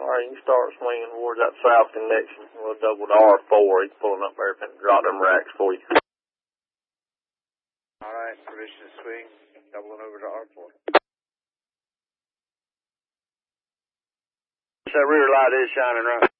Alright, you start swinging towards that south connection. We'll double to R4. He's pulling up there and drop them racks for you. Alright, permission to swing. Doubling over to R4. That rear light is shining right.